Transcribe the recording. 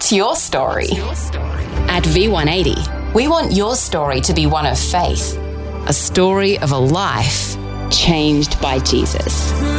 What's your story? At V180, We want your story to be one of faith. a story of a life changed by Jesus.